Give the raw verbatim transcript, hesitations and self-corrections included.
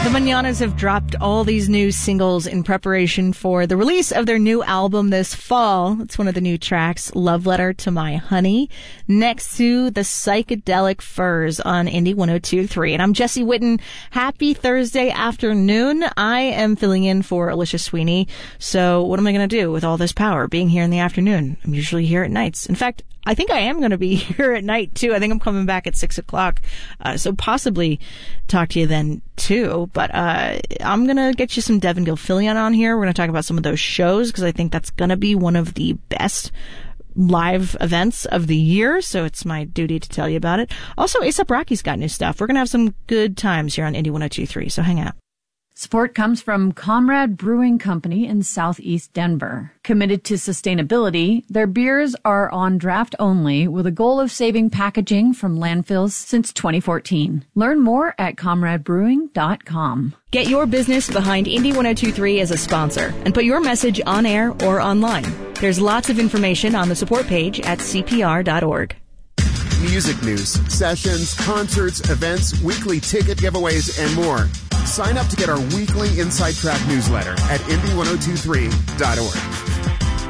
The Mañanas have dropped all these new singles in preparation for the release of their new album this fall. It's one of the new tracks, Love Letter to My Honey, next to the Psychedelic Furs on Indie one oh two point three. And I'm Jesse Whitten. Happy Thursday afternoon. I am filling in for Alicia Sweeney. So what am I going to do with all this power being here in the afternoon? I'm usually here at nights. In fact, I think I am going to be here at night, too. I think I'm coming back at six o'clock. Uh, so possibly talk to you then, too. But uh I'm going to get you some Devin Gilfillian on here. We're going to talk about some of those shows because I think that's going to be one of the best live events of the year. So it's my duty to tell you about it. Also, A$AP Rocky's got new stuff. We're going to have some good times here on Indie one oh two point three. So hang out. Support comes from Comrade Brewing Company in Southeast Denver. Committed to sustainability, their beers are on draft only with a goal of saving packaging from landfills since twenty fourteen. Learn more at comrade brewing dot com. Get your business behind Indie one oh two point three as a sponsor and put your message on air or online. There's lots of information on the support page at c p r dot org. Music news, sessions, concerts, events, weekly ticket giveaways, and more. Sign up to get our weekly Inside Track newsletter at indie one oh two three dot org.